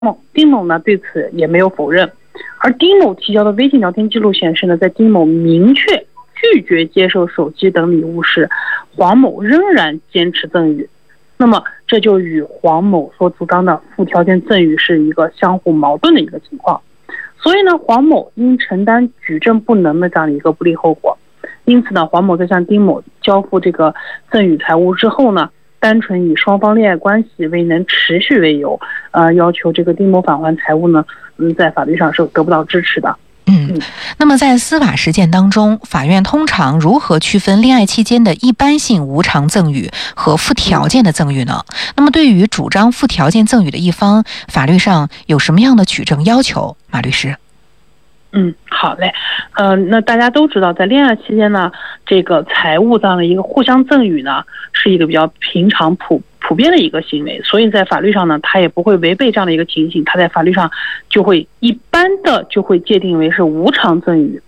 丁某呢对此也没有否认，而丁某提交的微信聊天记录显示呢，在丁某明确拒绝接受手机等礼物时，黄某仍然坚持赠与。那么这就与黄某所主张的附条件赠与是一个相互矛盾的一个情况。所以呢，黄某应承担举证不能的这样的一个不利后果。因此呢，黄某在向丁某交付这个赠与财物之后呢，单纯以双方恋爱关系未能持续为由，要求这个丁某返还财物呢，在法律上是得不到支持的。 那么在司法实践当中，法院通常如何区分恋爱期间的一般性无偿赠与和附条件的赠与呢？那么对于主张附条件赠与的一方，法律上有什么样的举证要求？马律师。 好嘞，那大家都知道，在恋爱期间呢，这个财物这样的一个互相赠与呢，是一个比较平常普遍的一个行为，所以在法律上呢，它也不会违背这样的一个情形，它在法律上就会一般的就会界定为是无偿赠与。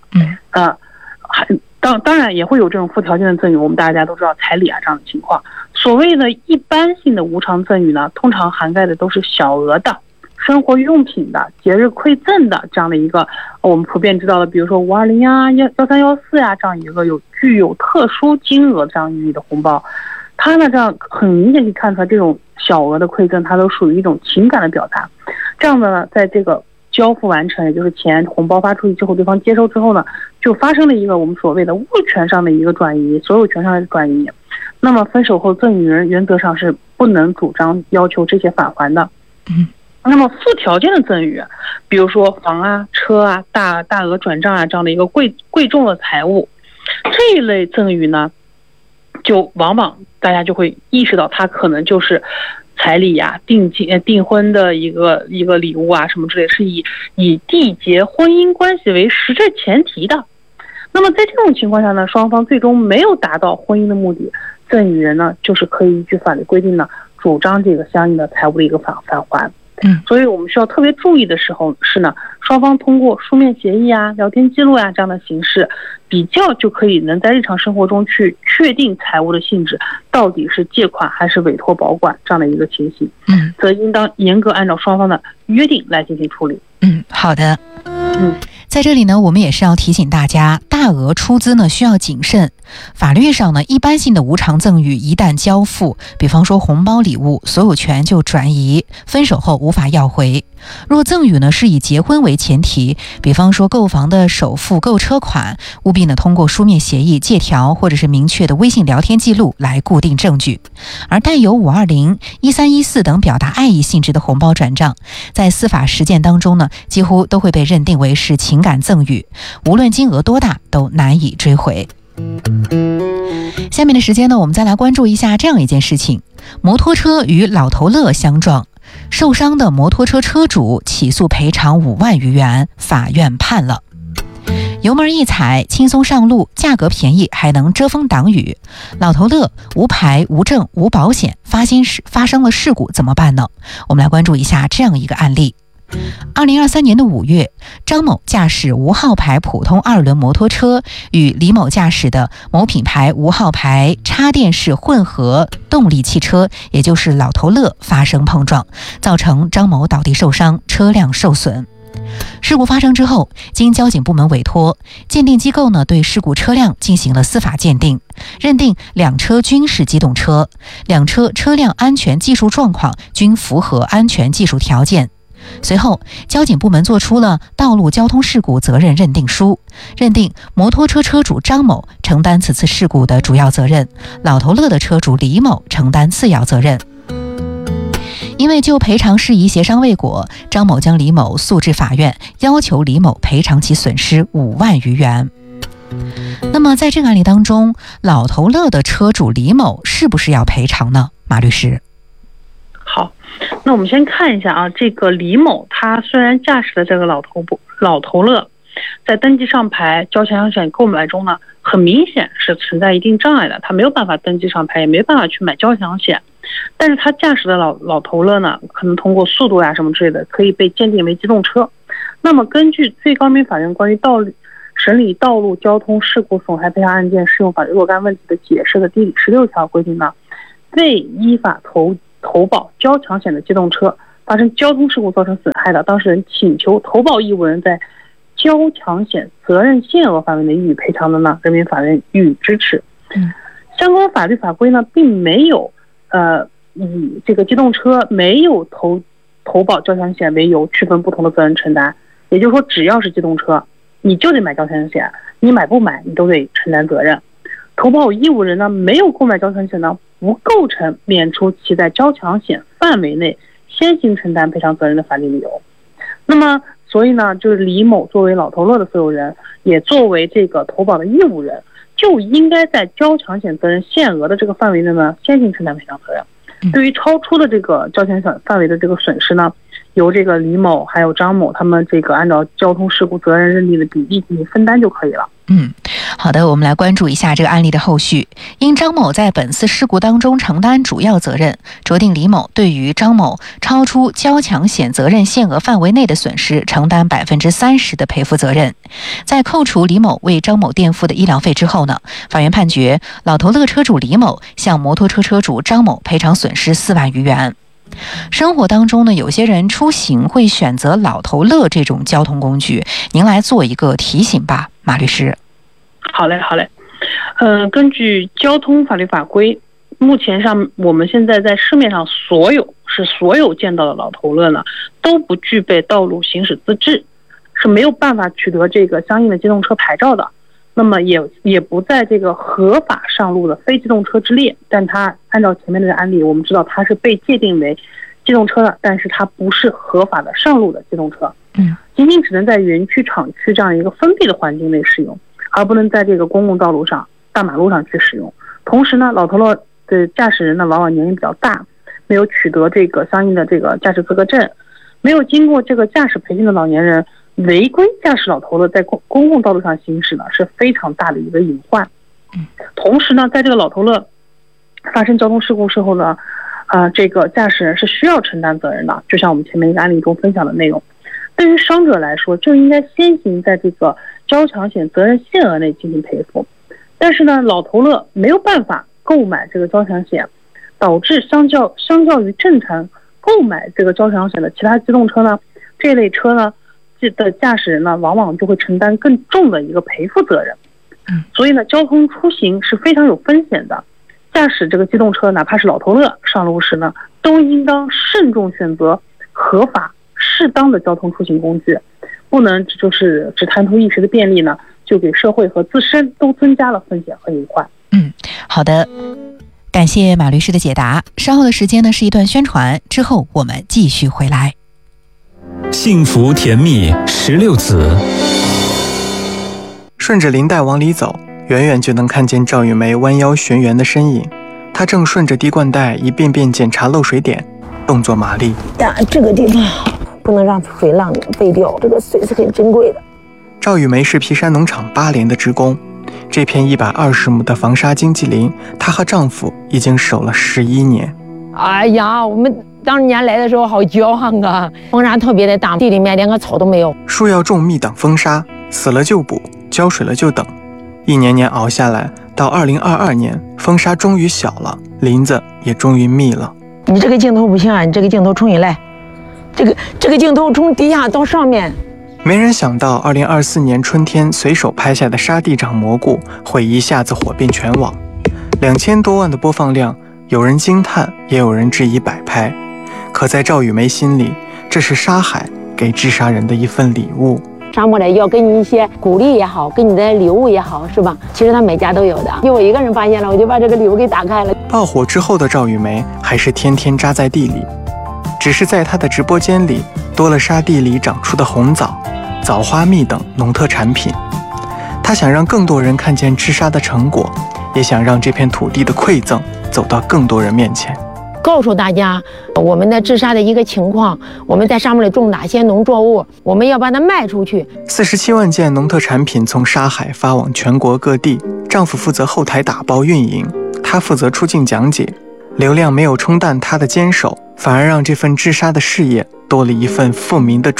当然也会有这种附条件的赠与，我们大家都知道彩礼啊这样的情况。所谓的一般性的无偿赠与呢，通常涵盖的都是小额的生活用品的、节日馈赠的这样的一个我们普遍知道的，比如说520啊、1314呀这样一个具有特殊金额这样意义的红包，它呢这样很明显可以看出来，这种小额的馈赠它都属于一种情感的表达。这样的呢，在这个交付完成，也就是钱红包发出去之后，对方接收之后呢，就发生了一个我们所谓的物权上的一个转移，所有权上的转移。那么分手后赠与人原则上是不能主张要求这些返还的。那么附条件的赠与，比如说房啊、车啊、大额转账啊这样的一个贵重的财物，这一类赠与呢，就往往大家就会意识到它可能就是彩礼呀、订婚的一个礼物啊什么之类，是以缔结婚姻关系为实质前提的。那么在这种情况下呢，双方最终没有达到婚姻的目的，赠与人呢就是可以依据法律规定呢主张这个相应的财物的一个返还。所以我们需要特别注意的时候是呢，双方通过书面协议啊、聊天记录啊这样的形式比较，就可以能在日常生活中去确定财物的性质到底是借款还是委托保管这样的一个情形。则应当严格按照双方的约定来进行处理。 好的。在这里呢，我们也是要提醒大家，大额出资呢需要谨慎。法律上呢，一般性的无偿赠与一旦交付，比方说红包礼物，所有权就转移，分手后无法要回。若赠与呢是以结婚为前提，比方说购房的首付、购车款，务必呢通过书面协议、借条或者是明确的微信聊天记录来固定证据。而带有520、1314等表达爱意性质的红包转账，在司法实践当中呢，几乎都会被认定为是情感赠与，无论金额多大都难以追回。下面的时间呢，我们再来关注一下这样一件事情：摩托车与老头乐相撞，受伤的摩托车车主起诉赔偿5万余元，法院判了。油门一踩，轻松上路，价格便宜，还能遮风挡雨。老头乐无牌、无证、无保险，发生了事故怎么办呢？我们来关注一下这样一个案例。2023年的5月，张某驾驶无号牌普通2轮摩托车与李某驾驶的某品牌无号牌插电式混合动力汽车，也就是老头乐发生碰撞，造成张某倒地受伤，车辆受损。事故发生之后，经交警部门委托，鉴定机构呢对事故车辆进行了司法鉴定，认定两车均是机动车，两车车辆安全技术状况均符合安全技术条件。随后，交警部门作出了道路交通事故责任认定书，认定摩托车车主张某承担此次事故的主要责任，老头乐的车主李某承担次要责任。因为就赔偿事宜协商未果，张某将李某诉至法院，要求李某赔偿其损失5万余元。那么在这个案例当中，老头乐的车主李某是不是要赔偿呢？马律师。 好，那我们先看一下啊，这个李某他虽然驾驶的这个老头乐，在登记上牌、交强险购买中呢，很明显是存在一定障碍的，他没有办法登记上牌，也没办法去买交强险。但是他驾驶的老头乐呢，可能通过速度呀什么之类的，可以被鉴定为机动车。那么根据最高人民法院关于审理道路交通事故损害赔偿案件适用法律若干问题的解释的第16条规定呢，未依法投保交强险的机动车， 发生交通事故造成损害的，当事人请求投保义务人在交强险责任限额范围内予以赔偿的呢，人民法院予以支持。相关法律法规呢，并没有以这个机动车没有投保交强险为由区分不同的责任承担。也就是说，只要是机动车，你就得买交强险，你买不买你都得承担责任。投保义务人呢，没有购买交强险呢，不构成免除其在交强险范围内先行承担赔偿责任的法律理由。那么所以呢，就是李某作为老头乐的所有人，也作为这个投保的义务人，就应该在交强险责任限额的这个范围内呢，先行承担赔偿责任。对于超出的这个交强险范围的这个损失呢，由这个李某还有张某他们这个按照交通事故责任认定的比例进行分担就可以了。 好的，我们来关注一下这个案例的后续。因张某在本次事故当中承担主要责任，酌定李某对于张某超出交强险责任限额范围内的损失承担30%的赔付责任。在扣除李某为张某垫付的医疗费之后呢，法院判决老头乐车主李某向摩托车车主张某赔偿损失4万余元。生活当中呢，有些人出行会选择老头乐这种交通工具，您来做一个提醒吧，马律师。 好嘞。根据交通法律法规，目前上我们现在在市面上所有见到的老头乐呢，都不具备道路行驶资质，是没有办法取得这个相应的机动车牌照的。那么也不在这个合法上路的非机动车之列，但它按照前面的案例，我们知道它是被界定为机动车的，但是它不是合法的上路的机动车，仅仅只能在园区、厂区这样一个封闭的环境内使用，而不能在这个公共道路上、大马路上去使用。同时呢，老头乐的驾驶人呢，往往年龄比较大，没有取得这个相应的这个驾驶资格证，没有经过这个驾驶培训的老年人违规驾驶老头乐在公共道路上行驶呢，是非常大的一个隐患。同时呢，在这个老头乐发生交通事故之后呢，这个驾驶人是需要承担责任的，就像我们前面一个案例中分享的内容。对于伤者来说，就应该先行在这个交强险责任限额内进行赔付。但是呢，老头乐没有办法购买这个交强险，导致相较于正常购买这个交强险的其他机动车呢，这类车呢的驾驶人呢，往往就会承担更重的一个赔付责任。所以呢，交通出行是非常有风险的。驾驶这个机动车，哪怕是老头乐上路时呢，都应当慎重选择合法适当的交通出行工具，不能就是只贪图一时的便利呢，就给社会和自身都增加了风险和隐患。 好的，感谢马律师的解答。稍后的时间呢是一段宣传，之后我们继续回来。 幸福甜蜜16子。 顺着林带往里走，远远就能看见赵玉梅弯腰寻源的身影。她正顺着滴灌带一遍遍检查漏水点，动作麻利。 这个地方不能让水浪背掉，这个水是很珍贵的。 赵玉梅是皮山农场8年的职工，这片120亩的防沙经济林，她和丈夫已经守了11年。 哎呀，我们当年来的时候好骄横啊！风沙特别的大，地里面连个草都没有。 树要种密挡风沙，死了就补，浇水了就等。一年年熬下来，到2022年，风沙终于小了，林子也终于密了。 你这个镜头不行啊！你这个镜头冲一来，这个镜头从底下到上面。 没人想到2024年春天随手拍下的沙地长蘑菇会一下子火遍全网，2000多万的播放量，有人惊叹，也有人质疑摆拍。可在赵玉梅心里，这是沙海给治沙人的一份礼物。 沙漠里要给你一些鼓励也好，给你的礼物也好，是吧？其实他每家都有的，就我一个人发现了，我就把这个礼物给打开了。 爆火之后的赵玉梅还是天天扎在地里，只是在她的直播间里多了沙地里长出的红枣、枣花蜜等农特产品。她想让更多人看见治沙的成果，也想让这片土地的馈赠走到更多人面前， 告诉大家我们的治沙的一个情况，我们在沙漠里种哪些农作物，我们要把它卖出去。 47万件农特产品从沙海发往全国各地，丈夫负责后台打包运营，她负责出境讲解。流量没有冲淡她的坚守，反而让这份治沙的事业多了一份富民的